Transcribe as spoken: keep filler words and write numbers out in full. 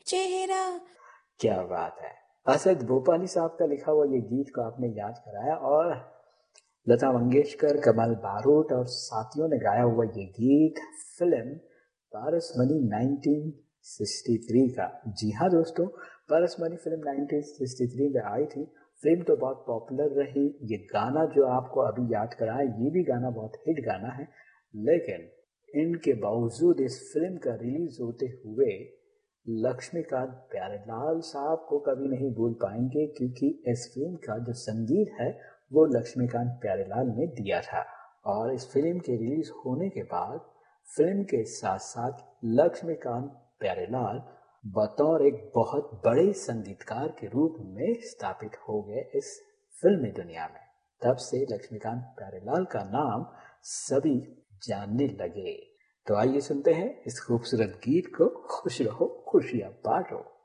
चेहरा। क्या बात है। असद भोपाली साहब का लिखा हुआ ये गीत को आपने याद कराया, और लता मंगेशकर, कमल बारूद और साथियों ने गाया हुआ ये गीत फिल्म पारसमणि नाइनटीन सिक्सटी थ्री का। जी हाँ दोस्तों, पारसमणि फिल्म नाइनटीन सिक्सटी थ्री में आई थी। फिल्म तो बहुत पॉपुलर रही। ये गाना जो आपको अभी याद कराया, ये भी गाना बहुत हिट गाना है। लेकिन इनके बावजूद इस फिल्म का रिलीज होते हुए लक्ष्मीकांत प्यारेलाल साहब को कभी नहीं भूल पाएंगे, क्योंकि इस फिल्म का जो संगीत है वो लक्ष्मीकांत प्यारेलाल ने दिया था। और इस फिल्म के रिलीज होने के बाद फिल्म के साथ साथ लक्ष्मीकांत प्यारेलाल बतौर एक बहुत बड़े संगीतकार के रूप में स्थापित हो गए इस फिल्मी दुनिया में। तब से लक्ष्मीकांत प्यारेलाल का नाम सभी जानने लगे। तो आइए सुनते हैं इस खूबसूरत गीत को। खुश रहो, खुशियां बांटो।